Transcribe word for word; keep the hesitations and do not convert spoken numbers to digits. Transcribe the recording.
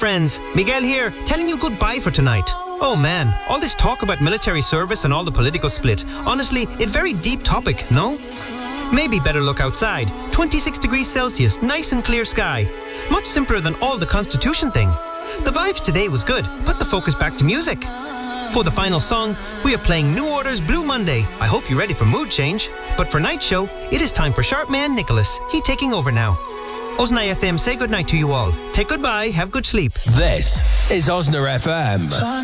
friends, Miguel here, telling you goodbye for tonight. Oh man, all this talk about military service and all the political split, honestly, it's a very deep topic, no? Maybe better look outside. twenty-six degrees Celsius, nice and clear sky. Much simpler than all the Constitution thing. The vibes today was good. Put the focus back to music. For the final song, we are playing New Order's Blue Monday. I hope you're ready for mood change. But for Night Show, it is time for Sharpman Nicholas. He taking over now. Osna F M, say goodnight to you all. Take goodbye, have good sleep. This is Osna F M.